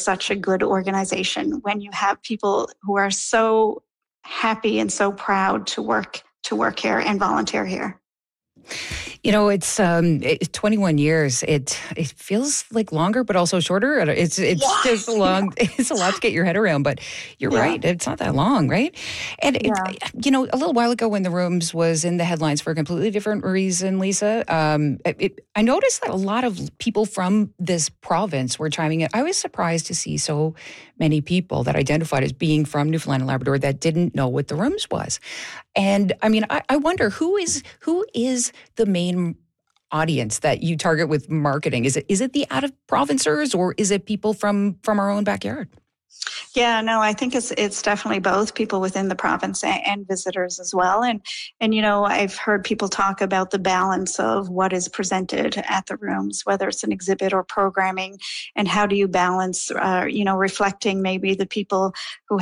such a good organization when you have people who are so happy and so proud to work here and volunteer here. It's 21 years. It feels like longer, but also shorter. It's Yes. just long. It's a lot to get your head around, but you're right. It's not that long, right? And a little while ago when the Rooms was in the headlines for a completely different reason, Lisa, I noticed that a lot of people from this province were chiming in. I was surprised to see so many people that identified as being from Newfoundland and Labrador that didn't know what the Rooms was. And I mean, I wonder who is the main audience that you target with marketing? Is it the out of provincers, or is it people from our own backyard? Yeah, no, I think it's definitely both, people within the province and visitors as well. And I've heard people talk about the balance of what is presented at the Rooms, whether it's an exhibit or programming, and how do you balance, reflecting maybe the people who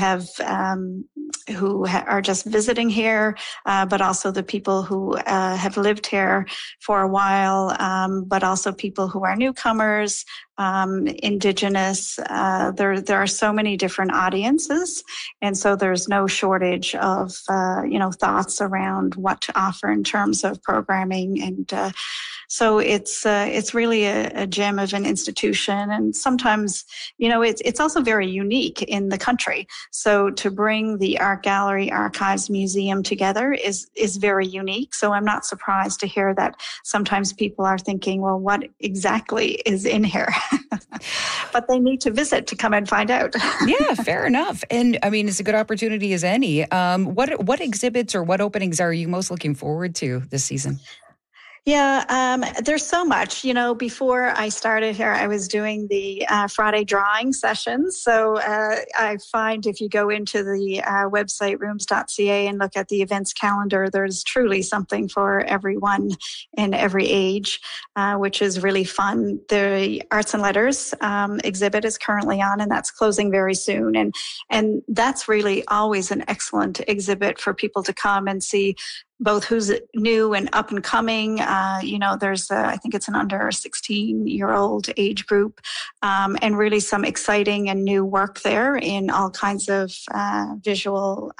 are just visiting here, but also the people who have lived here for a while, but also people who are newcomers, Indigenous. There are so many different audiences, and so there's no shortage of thoughts around what to offer in terms of programming, and so it's really a gem of an institution, and sometimes it's also very unique in the country. So to bring the Art Gallery, Archives, Museum together is very unique. So I'm not surprised to hear that sometimes people are thinking, well, what exactly is in here? But they need to visit to come and find out. Yeah, fair enough. And I mean, it's a good opportunity as any. What exhibits or what openings are you most looking forward to this season? Yeah, there's so much. Before I started here, I was doing the Friday drawing sessions. So I find if you go into the website rooms.ca and look at the events calendar, there's truly something for everyone in every age, which is really fun. The Arts and Letters exhibit is currently on, and that's closing very soon. And that's really always an excellent exhibit for people to come and see both who's new and up and coming. There's I think it's an under 16-year-old age group, and really some exciting and new work there in all kinds of visual,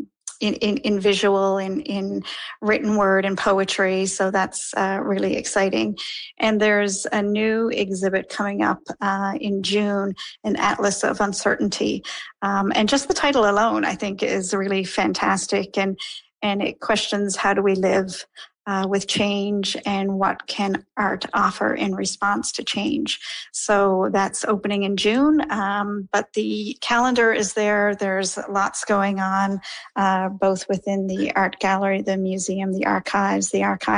in visual, in written word and poetry. So that's really exciting. And there's a new exhibit coming up in June, an Atlas of Uncertainty. And just the title alone, I think, is really fantastic. And it questions how do we live with change, and what can art offer in response to change. So that's opening in June, but the calendar is there. There's lots going on, both within the Art Gallery, the museum, the archives.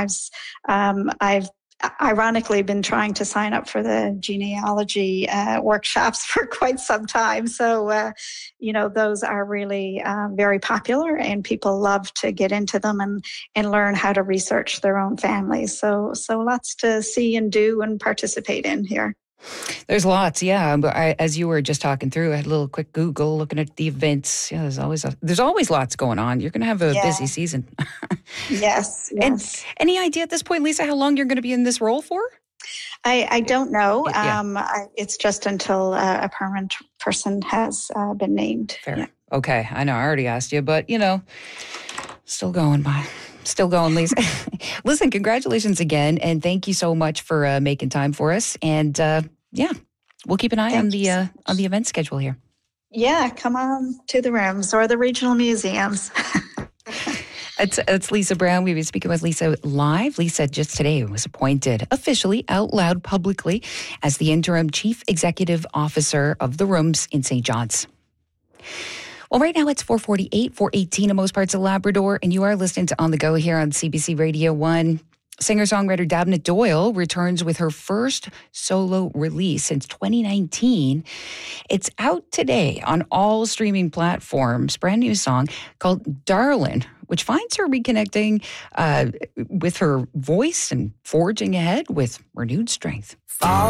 I've ironically been trying to sign up for the genealogy workshops for quite some time. So, those are really very popular, and people love to get into them and learn how to research their own families. So lots to see and do and participate in here. There's lots, yeah. But as you were just talking through, I had a little quick Google looking at the events. Yeah, there's always lots going on. You're going to have a busy season. Yes. And any idea at this point, Lisa, how long you're going to be in this role for? I don't know. It's just until a permanent person has been named. Fair. Yeah. Okay. I know I already asked you, but, still going by. Still going, Lisa. Listen, congratulations again, and thank you so much for making time for us. And we'll keep an eye on the event schedule here. Yeah, come on to the Rooms or the regional museums. It's Lisa Brown. We've been speaking with Lisa live. Lisa just today was appointed officially out loud publicly as the interim Chief Executive Officer of the Rooms in St. John's. Well, right now it's 4:48, 4:18 in most parts of Labrador, and you are listening to On the Go here on CBC Radio 1. Singer-songwriter Dabnah Doyle returns with her first solo release since 2019. It's out today on all streaming platforms. Brand new song called Darlin', which finds her reconnecting with her voice and forging ahead with renewed strength.